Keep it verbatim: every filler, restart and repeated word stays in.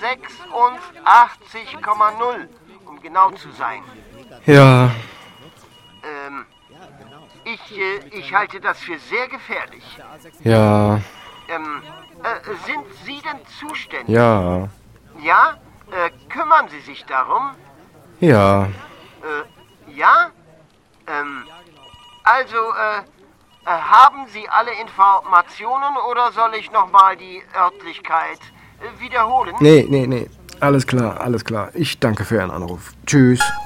sechsundachtzig Komma null, um genau zu sein. Ja. Ähm, ich, äh, ich halte das für sehr gefährlich. Ja. Ähm, äh, sind Sie denn zuständig? Ja. Ja? Äh, kümmern Sie sich darum? Ja. Äh, ja? Ähm, also, äh, äh, haben Sie alle Informationen oder soll ich nochmal die Örtlichkeit äh, wiederholen? Nee, nee, nee. Alles klar, alles klar. Ich danke für Ihren Anruf. Tschüss.